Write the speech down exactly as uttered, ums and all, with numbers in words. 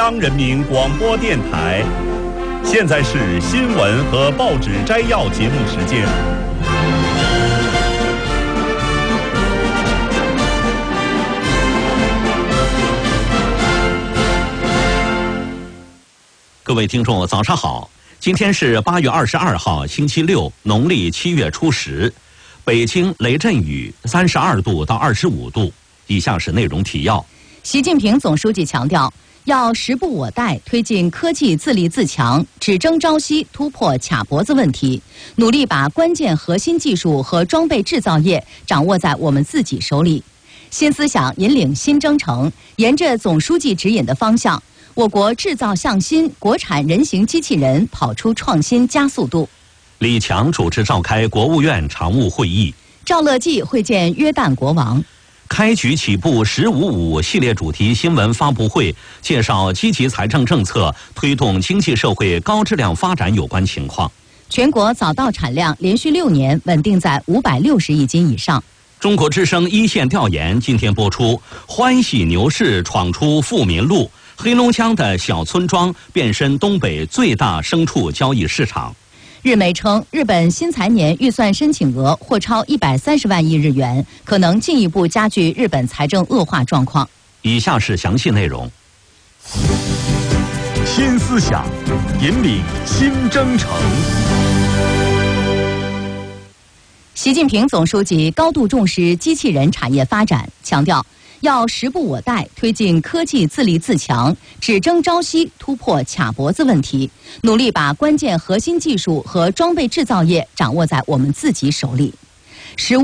央人民广播电台。现在是新闻和报纸摘要节目时间。 各位听众，早上好！今天是八月二十二号，星期六，农历七月初十。北京雷阵雨，三十二度到二十五度。以下是内容提要。 习近平总书记强调，要时不我待，推进科技自立自强，只争朝夕，突破卡脖子问题，努力把关键核心技术和装备制造业掌握在我们自己手里。新思想引领新征程，沿着总书记指引的方向，我国制造向新，国产人形机器人跑出创新加速度。 李强主持召开国务院常务会议。 赵乐际会见约旦国王。 开局起步“十五五”系列主题新闻发布会，介绍积极财政政策推动经济社会高质量发展有关情况。 全国早稻产量连续六年稳定在五百六十亿斤以上。 中国之声一线调研今天播出，欢喜牛市闯出富民路，黑龙江的小村庄变身东北最大牲畜交易市场。 日媒称，日本新财年预算申请额或超一百三十万亿日元，可能进一步加剧日本财政恶化状况。 以下是详细内容。 新思想引领新征程。 习近平总书记高度重视机器人产业发展，强调要时不我待，推进科技自立自强，只争朝夕，突破卡脖子问题，努力把关键核心技术和装备制造业掌握在我们自己手里。